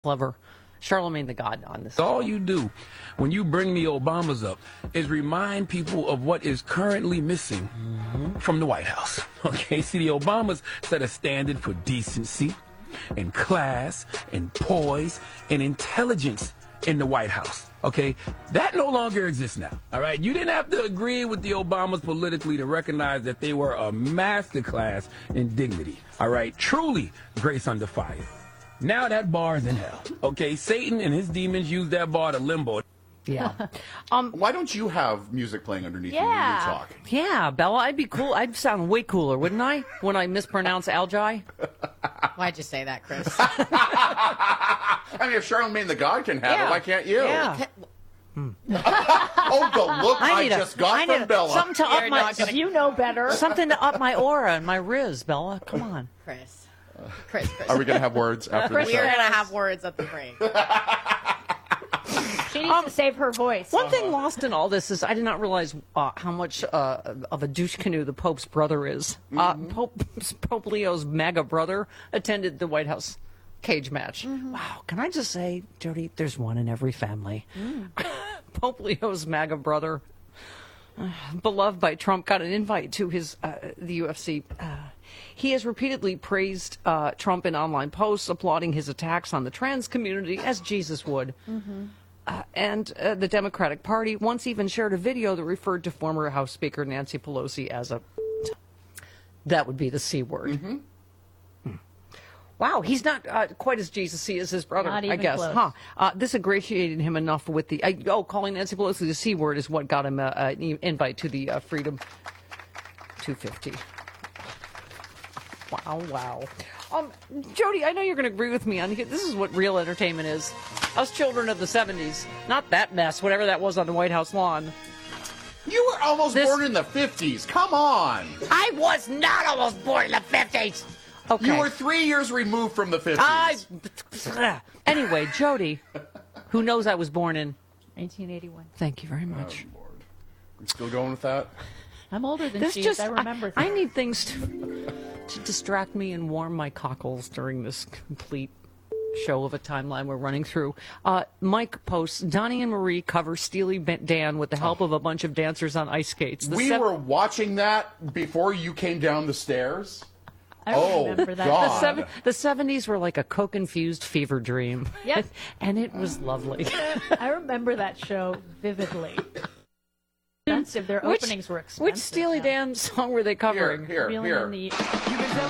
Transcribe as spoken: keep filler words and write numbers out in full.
clever. Charlemagne the God on this. All you do when you bring the Obamas up is remind people of what is currently missing mm-hmm. from the White House. Okay, see, the Obamas set a standard for decency and class and poise and intelligence in the White House. Okay, that no longer exists now. All right, you didn't have to agree with the Obamas politically to recognize that they were a masterclass in dignity. All right, truly grace under fire. Now that bar is in hell. Okay, Satan and his demons use that bar to limbo. Yeah. Um. Why don't you have music playing underneath Yeah. you when you talk? Yeah, Bella, I'd be cool. I'd sound way cooler, wouldn't I? When I mispronounce algae. Why'd you say that, Chris? I mean, if Charlemagne the God can have Yeah. it, why can't you? Yeah. Oh, the look I, I need a- just got I need from a- Bella. something to up You're my not gonna- You know better. something to up my aura and my riz, Bella. Come on. Chris. Chris, Chris. Are we going to have words after the We're show? going to have words at the break. She needs to save her voice. One thing lost in all this is I did not realize uh, how much uh, of a douche canoe the Pope's brother is. Uh, Pope, Pope Leo's MAGA brother attended the White House cage match. Wow, can I just say, Jody, there's one in every family. Pope Leo's MAGA brother, uh, beloved by Trump, got an invite to his uh, the U F C. Uh, he has repeatedly praised uh, Trump in online posts, applauding his attacks on the trans community as Jesus would. Uh, and uh, the Democratic Party once even shared a video that referred to former House Speaker Nancy Pelosi as a... That would be the C word. Mm-hmm. Hmm. Wow, he's not uh, quite as Jesus-y as his brother, Not I even guess. close. Huh. Uh, this ingratiated him enough with the... Uh, oh, calling Nancy Pelosi the C word is what got him uh, an e- invite to the uh, Freedom two fifty. Wow, wow. Um, Jody, I know you're going to agree with me on here. This is what real entertainment is. Us children of the seventies, not that mess, whatever that was on the White House lawn. You were almost This- born in the fifties. Come on. I was not almost born in the fifties. Okay. You were three years removed from the fifties. I... Anyway, Jody, who knows I was born in... nineteen eighty-one. Thank you very much. Oh, Lord. We still going with that? I'm older than This she just... is. I remember I, I things. need things to, to distract me and warm my cockles during this complete show of a timeline we're running through. Uh, Mike posts, Donnie and Marie cover Steely Dan with the help of a bunch of dancers on ice skates. The we sev- were watching that before you came down the stairs. I Oh, remember that. God. The, seven, the seventies were like a coke-infused fever dream. Yep. And it was lovely. I remember that show vividly. Expensive. Their Which- openings were expensive. Which Steely yeah. Dan song were they covering? Here, here, Reeling here. in the- You can tell